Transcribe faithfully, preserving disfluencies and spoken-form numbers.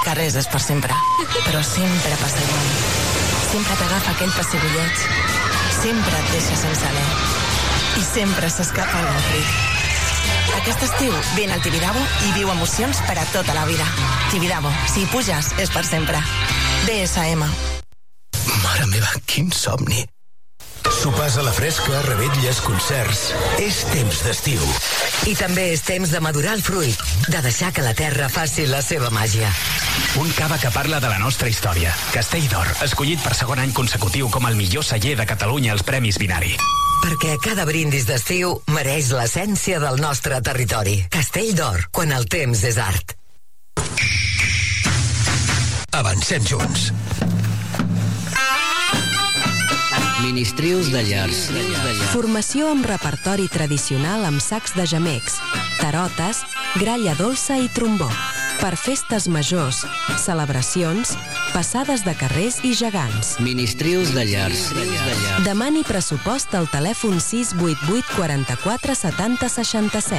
que res és per sempre, però sempre passa igual. Sempre t'agafa aquell pessigolleig, sempre et deixa sense alè i sempre s'escapa algun crit. Aquest estiu vine al Tibidabo i viu emocions per a tota la vida. Tibidabo, si hi puges, és per sempre. B S M. Mare meva, quin somni. Sopars a la fresca, revetlles, concerts. És temps d'estiu. I també és temps de madurar el fruit, de deixar que la terra faci la seva màgia. Un cava que parla de la nostra història. Castell d'Or, escollit per segon any consecutiu com el millor celler de Catalunya als Premis Binari. Perquè cada brindis d'estiu mereix l'essència del nostre territori. Castell d'Or, quan el temps és art. Avancem junts. Ministrius de Llars. Formació amb repertori tradicional amb sacs de gemecs, tarotes, gralla dolça i trombó. Per festes majors, celebracions, passades de carrers i gegants. Ministrius de Llars. Demani pressupost al telèfon sis vuit vuit quatre quatre setanta seixanta set.